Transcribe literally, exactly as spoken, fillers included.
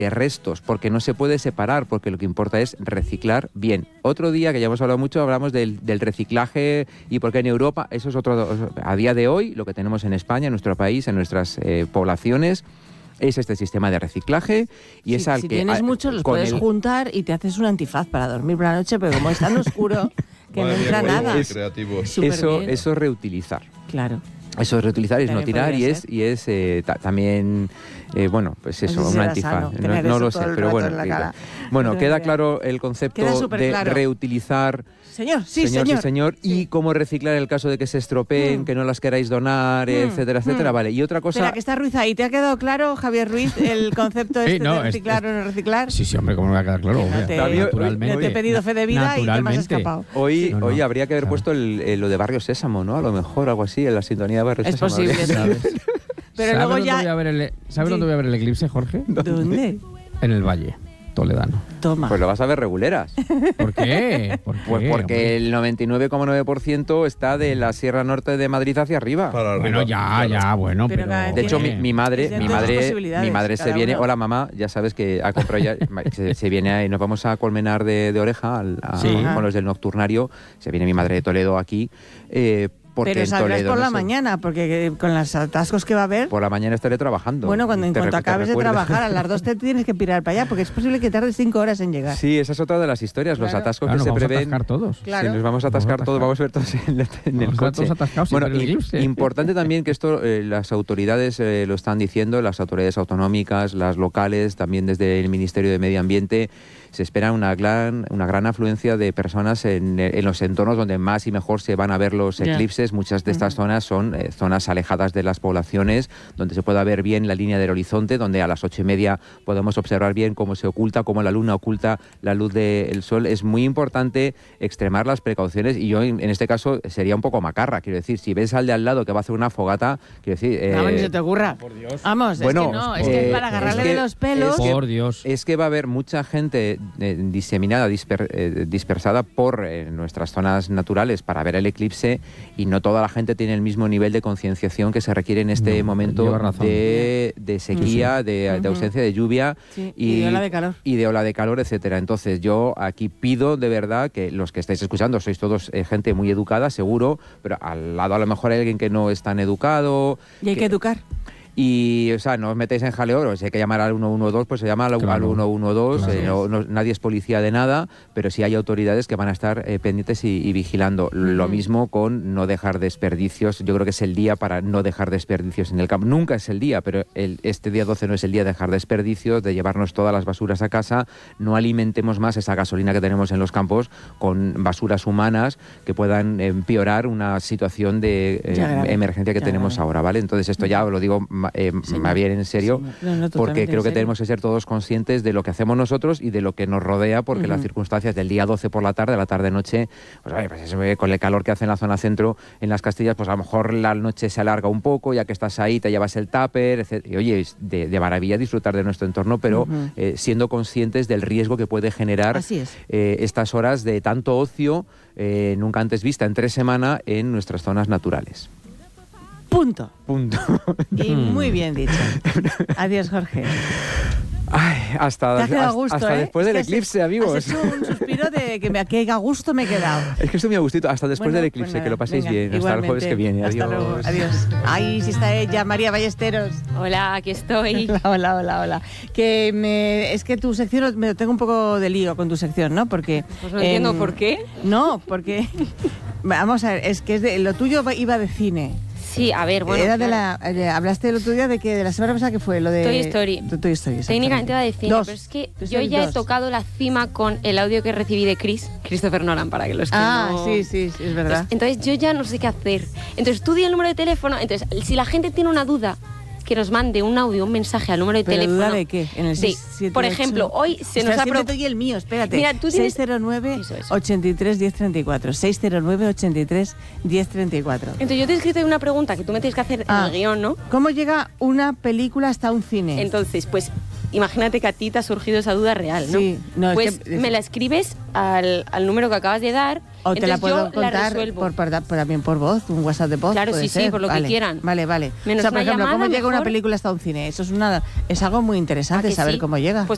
restos, porque no se puede separar, porque lo que importa es reciclar bien. Otro día, que ya hemos hablado mucho, hablamos del, del reciclaje y por qué en Europa, eso es otro, a día de hoy, lo que tenemos en España, en nuestro país, en nuestras eh, poblaciones, es este sistema de reciclaje y sí, es al si que... tienes a, muchos los puedes el... juntar y te haces un antifaz para dormir por la noche, pero como es tan oscuro que no entra nada. Es, eso, eso es reutilizar. Claro. Eso es reutilizar, es también no tirar y es, y es eh, ta, también, eh, bueno, pues eso, un antifaz. No, no lo sé, pero bueno. Bueno, queda claro el concepto de claro. reutilizar. Señor, sí, señor. señor. Sí, señor. Sí. Y cómo reciclar en el caso de que se estropeen, mm. que no las queráis donar, mm. etcétera, etcétera. Mm. Vale, y otra cosa... Espera, que está Ruiz ahí. ¿Te ha quedado claro, Javier Ruiz, el concepto este sí, no, de reciclar o no reciclar? Sí, sí, hombre, ¿cómo me va a quedar claro? No te, naturalmente. No te he pedido fe de vida y te me has escapado. Hoy, sí. no, no. hoy habría que haber claro. puesto el, el, lo de Barrio Sésamo, ¿no? A lo mejor, algo así, en la sintonía de Barrio es Sésamo. Es posible, ¿sabes? Pero luego ya... ¿Sabes sí. dónde voy a ver el eclipse, Jorge? ¿Dónde? En el Valle Toledano. Toma. Pues lo vas a ver reguleras. ¿Por qué? ¿Por qué? Pues porque hombre? El noventa y nueve coma nueve por ciento está de la Sierra Norte de Madrid hacia arriba. Para bueno, arriba, ya, claro. ya, bueno, pero... pero de hecho, mi, mi madre, mi madre, mi madre se viene... Uno. Hola, mamá, ya sabes que ha comprado ya... se, se viene ahí, nos vamos a Colmenar de, de Oreja, al, a, sí. con los del Nocturnario. Se viene mi madre de Toledo aquí, eh, porque pero saldrás por no la sé. mañana, porque con los atascos que va a haber... Por la mañana estaré trabajando. Bueno, cuando en cuanto acabes de trabajar, a las dos te tienes que pirar para allá, porque es posible que tardes cinco horas en llegar. Sí, esa es otra de las historias, claro. los atascos claro, que se vamos prevén... A atascar todos. Claro. Sí, nos vamos a atascar vamos a todos, vamos a ver todos en, el, en el coche. Todos atascados bueno, sin y, eclipse. Importante también que esto eh, las autoridades eh, lo están diciendo, las autoridades autonómicas, las locales, también desde el Ministerio de Medio Ambiente. Se espera una gran, una gran afluencia de personas en, en los entornos donde más y mejor se van a ver los eclipses. Yeah. Muchas de estas uh-huh. zonas son eh, zonas alejadas de las poblaciones, donde se pueda ver bien la línea del horizonte, donde a las ocho y media podemos observar bien cómo se oculta, cómo la luna oculta la luz del sol. Es muy importante extremar las precauciones y yo en, en este caso sería un poco macarra. Quiero decir, si ves al de al lado que va a hacer una fogata, quiero decir... Eh, no, ni se te ocurra. Por Dios. Vamos, bueno, es que no, es que eh, para agarrarle es que, de los pelos... Es que, por Dios. Es que va a haber mucha gente... Eh, diseminada, disper, eh, dispersada por eh, nuestras zonas naturales para ver el eclipse y no toda la gente tiene el mismo nivel de concienciación que se requiere en este no, momento de, de sequía, sí. de, de ausencia de lluvia sí. y, y de ola de calor. Y de ola de calor, etcétera. Entonces yo aquí pido de verdad que los que estáis escuchando sois todos eh, gente muy educada, seguro, pero al lado a lo mejor hay alguien que no es tan educado. Y hay que, que educar. Y, o sea, no os metéis en jaleo, si hay que llamar al uno uno dos, pues se llama al, claro, al uno uno dos, claro. eh, no, no, nadie es policía de nada, pero sí hay autoridades que van a estar eh, pendientes y, y vigilando. Uh-huh. Lo mismo con no dejar desperdicios, yo creo que es el día para no dejar desperdicios en el campo. Nunca es el día, pero el, este día doce no es el día de dejar desperdicios, de llevarnos todas las basuras a casa, no alimentemos más esa gasolina que tenemos en los campos con basuras humanas que puedan empeorar una situación de eh, emergencia que tenemos grave. ahora, ¿vale? Entonces esto ya lo digo... Eh, más bien en serio, no, no, porque creo que tenemos que ser todos conscientes de lo que hacemos nosotros y de lo que nos rodea, porque uh-huh. las circunstancias del día doce por la tarde, la tarde-noche, pues, oye, pues eso, con el calor que hace en la zona centro, en las Castillas, pues a lo mejor la noche se alarga un poco, ya que estás ahí, te llevas el tupper, etcétera. Y oye, es de, de maravilla disfrutar de nuestro entorno, pero uh-huh. eh, siendo conscientes del riesgo que puede generar eh, estas horas de tanto ocio, eh, nunca antes vista en tres semanas en nuestras zonas naturales. Punto. Punto. Y muy bien dicho. Adiós, Jorge. Ay, hasta, Te has quedado a hasta, gusto, hasta ¿eh? después del es que eclipse, has, amigos. Has hecho un suspiro de que me que a gusto me he quedado. Es que estoy muy a gustito. Hasta después bueno, del eclipse, pues nada, que lo paséis venga, bien. Hasta el jueves que viene. Adiós. Hasta luego. Adiós. Ay, sí está ella, María Ballesteros. Hola, aquí estoy. Hola, hola, hola, hola. Que me, es que tu sección, me tengo un poco de lío con tu sección, ¿no? Porque... Pues no eh, entiendo por qué. No, porque... Vamos a ver, es que es de, lo tuyo iba de cine. Sí, a ver, bueno. Era claro. de la, de, hablaste el otro día de que de la semana pasada que fue lo de Toy Story. De Toy Story. Técnicamente va de cine, dos. pero es que Toy yo ya dos. he tocado la cima con el audio que recibí de Chris, Christopher Nolan, para que los que ah, no... sí, sí, sí, es verdad. Entonces, entonces yo ya no sé qué hacer. Entonces tú di el número de teléfono. Entonces, si la gente tiene una duda, que nos mande un audio, un mensaje al número de ¿Pero teléfono. ¿Duda de qué? En el sí. seis, siete, Por ocho. ejemplo, hoy se Espera, nos ha propuesto el mío, espérate. Mira, tú tienes... seis cero nueve, ochenta y tres, diez treinta y cuatro. seis cero nueve, ochenta y tres, diez treinta y cuatro. Entonces yo te he escrito una pregunta que tú me tienes que hacer ah, en el guión, ¿no? ¿Cómo llega una película hasta un cine? Entonces, pues imagínate que a ti te ha surgido esa duda real, ¿no? Sí, no, pues es que, me la escribes al, al número que acabas de dar. O te la puedo yo contar la resuelvo. por, por, por, también por voz, un WhatsApp de voz. Claro, sí, ser. sí, por lo vale, que quieran. Vale, vale. Menos o sea, por una ejemplo, llamada, ¿cómo llega mejor? una película hasta un cine? Eso es una, es algo muy interesante, saber sí? cómo llega. Pues